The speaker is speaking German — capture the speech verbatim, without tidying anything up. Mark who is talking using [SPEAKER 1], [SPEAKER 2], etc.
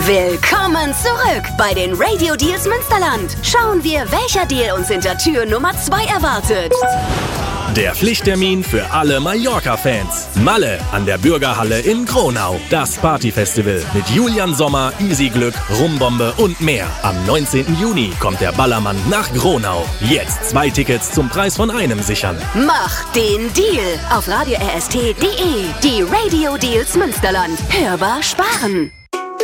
[SPEAKER 1] Willkommen zurück bei den Radio Deals Münsterland. Schauen wir, welcher Deal uns hinter Tür Nummer zwei erwartet.
[SPEAKER 2] Der Pflichttermin für alle Mallorca-Fans. Malle an der Bürgerhalle in Gronau. Das Partyfestival mit Julian Sommer, Easy Glück, Rumbombe und mehr. Am neunzehnten Juni kommt der Ballermann nach Gronau. Jetzt zwei Tickets zum Preis von einem sichern.
[SPEAKER 1] Mach den Deal auf radio r s t punkt d e. Die Radio Deals Münsterland. Hörbar sparen.